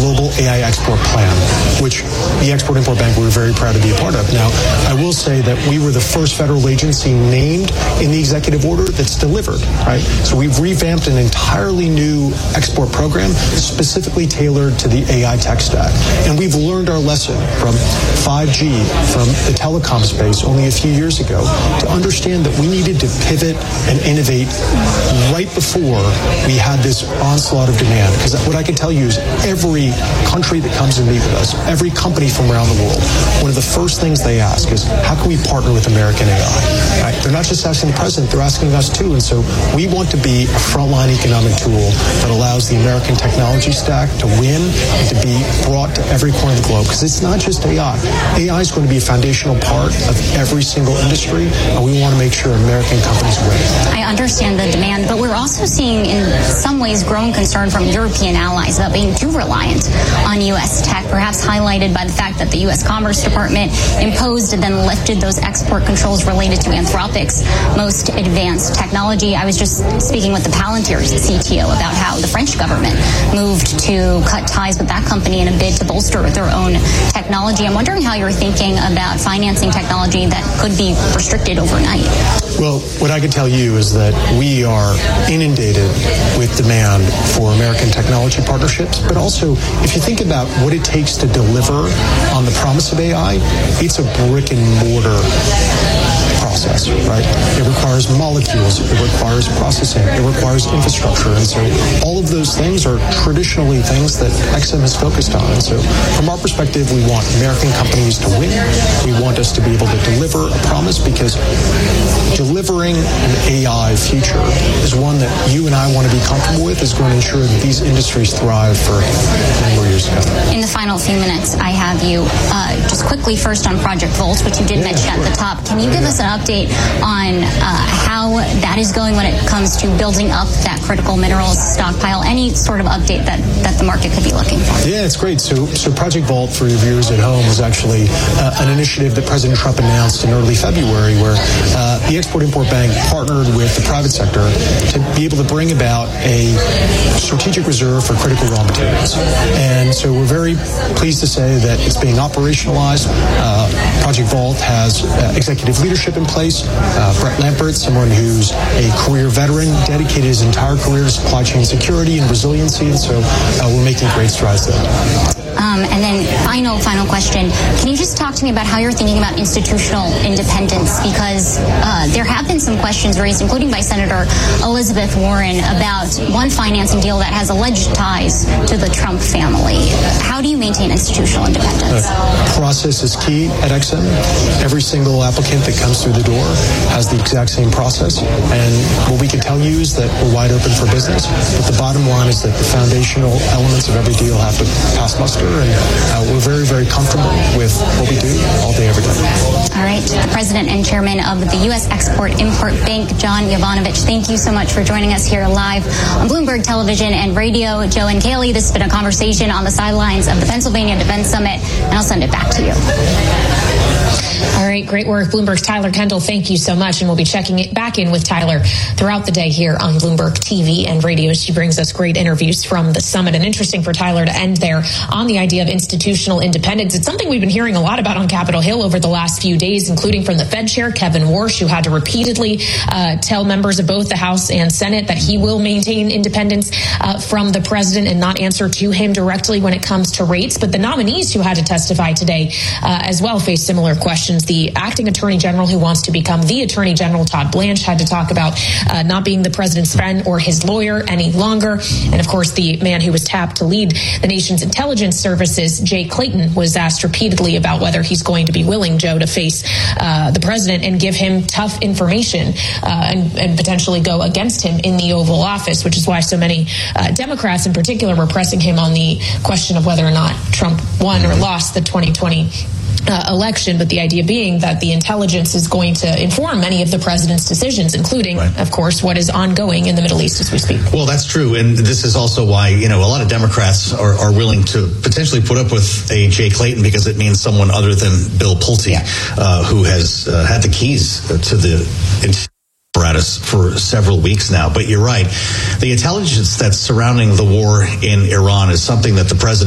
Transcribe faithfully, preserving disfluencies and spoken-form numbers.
global A I export plan, which the Export-Import Bank, we were very proud to be a part of. Now, I will say that we were the first federal agency named in the executive order that's delivered, right? So we've revamped an entirely new export program specifically tailored to the A I tech stack. And we've learned our lesson from five G, from the telecom space only a few years ago, to understand that we needed to pivot and innovate right before we had this onslaught of demand. Because what I can tell you is every country that comes and meet with us, every company from around the world, one of the first things they ask is, how can we partner with American A I? Right? They're not just asking the president, they're asking us too. And so we want to be a frontline economic tool that allows the American technology stack to win and to be brought to every corner of the globe. Because it's not just A I. A I is going to be a foundational part of every single industry, and we want to make sure American companies win. I understand the demand, but we're also seeing in some ways growing concern from European allies about being too reliant on U S tech, perhaps highlighted by the fact that the U S Commerce Department imposed and then lifted those export controls related to Anthropic's most advanced technology. I was just speaking with the Palantir's C T O about how the French government moved to cut ties with that company in a bid to bolster their own technology. I'm wondering how you're thinking about financing technology that could be restricted overnight. Well, what I can tell you is that we are inundated with demand for American technology partnerships, but also if you think about what it takes to deliver on the promise of A I, it's a brick and mortar process, right? It requires molecules, it requires processing, it requires infrastructure, and so all of those things are traditionally things that X M has focused on. And so from our perspective, we want American companies to win. We want us to be able to deliver a promise, because delivering an A I future is one that you and I want to be comfortable with, is going to ensure that these industries thrive for many more years to come. In the final few minutes, I have you uh, just quickly first on Project Volt, which you did yeah, mention sure. at the top. Can you give yeah. us an update on uh, how that is going when it comes to building up that critical minerals stockpile? Any sort of update that, that the market could be looking for? Yeah, it's great. So, so Project Vault, for your viewers at home, was actually uh, an initiative that President Trump announced in early February, where uh, the Export-Import Bank partnered with the private sector to be able to bring about a strategic reserve for critical raw materials. And so we're very pleased to say that it's being operationalized. Uh, Project Vault has uh, executive leadership in place. Uh, Brett Lampert, someone who's a career veteran, dedicated his entire career to supply chain security and resiliency, and so uh, we're making great strides there. Um, and then final, final question. Can you just talk to me about how you're thinking about institutional independence? Because uh, there have been some questions raised, including by Senator Elizabeth Warren, about one financing deal that has alleged ties to the Trump family. How do you maintain institutional independence? Uh, process is key at X M. Every single applicant that comes through the door has the exact same process. And what we can tell you is that we're wide open for business. But the bottom line is that the foundational elements of every deal have to pass muster. And uh, we're very, very comfortable with what we do all day, every day. All right. The president and chairman of the U S Export-Import Bank, John Yovanovitch, thank you so much for joining us here live on Bloomberg Television and Radio. Joe and Kaylee, this has been a conversation on the sidelines of the Pennsylvania Defense Summit, and I'll send it back to you. All right, great work. Bloomberg's Tyler Kendall, thank you so much. And we'll be checking it back in with Tyler throughout the day here on Bloomberg T V and radio. She brings us great interviews from the summit. And interesting for Tyler to end there on the idea of institutional independence. It's something we've been hearing a lot about on Capitol Hill over the last few days, including from the Fed chair, Kevin Warsh, who had to repeatedly uh, tell members of both the House and Senate that he will maintain independence uh, from the president and not answer to him directly when it comes to rates. But the nominees who had to testify today uh, as well face similar questions. The acting attorney general who wants to become the attorney general, Todd Blanche, had to talk about uh, not being the president's friend or his lawyer any longer. And of course, the man who was tapped to lead the nation's intelligence services, Jay Clayton, was asked repeatedly about whether he's going to be willing, Joe, to face uh, the president and give him tough information uh, and, and potentially go against him in the Oval Office, which is why so many uh, Democrats in particular were pressing him on the question of whether or not Trump won or lost the twenty twenty Uh, election, but the idea being that the intelligence is going to inform many of the president's decisions, including, right. of course, what is ongoing in the Middle East as we speak. Well, that's true. And this is also why, you know, a lot of Democrats are, are willing to potentially put up with a Jay Clayton because it means someone other than Bill Pulte, yeah. uh, who has uh, had the keys to the apparatus for several weeks now. But you're right. The intelligence that's surrounding the war in Iran is something that the president